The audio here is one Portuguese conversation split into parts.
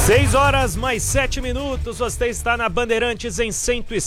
6 horas mais 7 minutos, você está na Bandeirantes em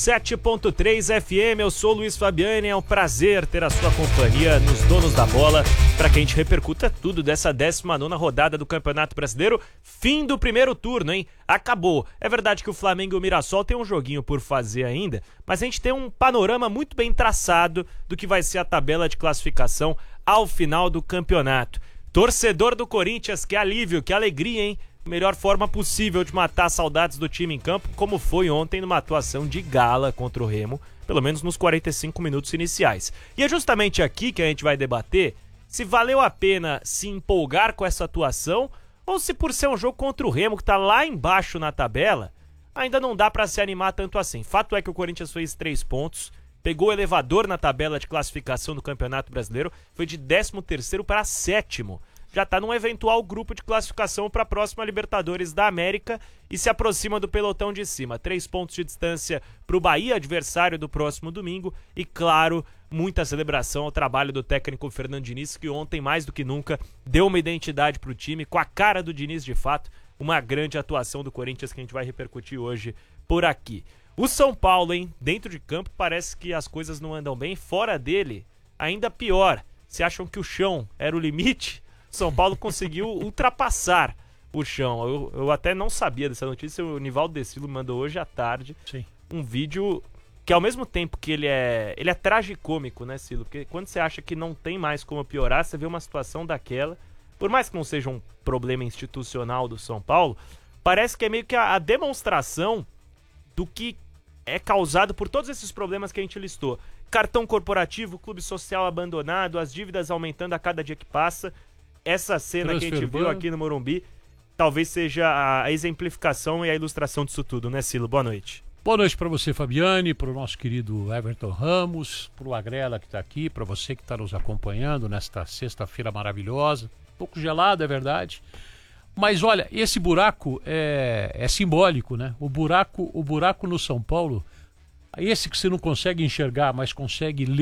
107.3 FM, eu sou o Luiz Fabiani, é um prazer ter a sua companhia nos Donos da Bola, para que a gente repercuta tudo dessa 19ª rodada do Campeonato Brasileiro, fim do primeiro turno, hein? Acabou. É verdade que o Flamengo e o Mirassol tem um joguinho por fazer ainda, mas a gente tem um panorama muito bem traçado do que vai ser a tabela de classificação ao final do campeonato. Torcedor do Corinthians, que alívio, que alegria, hein? Melhor forma possível de matar saudades do time em campo, como foi ontem numa atuação de gala contra o Remo, pelo menos nos 45 minutos iniciais. E é justamente aqui que a gente vai debater se valeu a pena se empolgar com essa atuação ou se por ser um jogo contra o Remo, que tá lá embaixo na tabela, ainda não dá pra se animar tanto assim. Fato é que o Corinthians fez 3 pontos, pegou o elevador na tabela de classificação do Campeonato Brasileiro, foi de 13º para 7º. Já está num eventual grupo de classificação para a próxima Libertadores da América e se aproxima do pelotão de cima. 3 pontos de distância para o Bahia, adversário do próximo domingo. E, claro, muita celebração ao trabalho do técnico Fernando Diniz, que ontem, mais do que nunca, deu uma identidade para o time, com a cara do Diniz de fato. Uma grande atuação do Corinthians que a gente vai repercutir hoje por aqui. O São Paulo, hein? Dentro de campo parece que as coisas não andam bem. Fora dele, ainda pior. Se acham que o chão era o limite, São Paulo conseguiu ultrapassar o chão. Eu até não sabia dessa notícia, o Nivaldo Decilo mandou hoje à tarde. Sim. Um vídeo que ao mesmo tempo que ele é tragicômico, né, Silo? Porque quando você acha que não tem mais como piorar, você vê uma situação daquela, por mais que não seja um problema institucional do São Paulo, parece que é meio que a demonstração do que é causado por todos esses problemas que a gente listou. Cartão corporativo, clube social abandonado, as dívidas aumentando a cada dia que passa. Essa cena que a gente viu aqui no Morumbi talvez seja a exemplificação e a ilustração disso tudo, né, Silo? Boa noite. Boa noite para você, Fabiani, para o nosso querido Everton Ramos, para o Agrela que está aqui, para você que está nos acompanhando nesta sexta-feira maravilhosa. Um pouco gelado, é verdade. Mas olha, esse buraco é simbólico, né? O buraco no São Paulo, esse que você não consegue enxergar, mas consegue ler.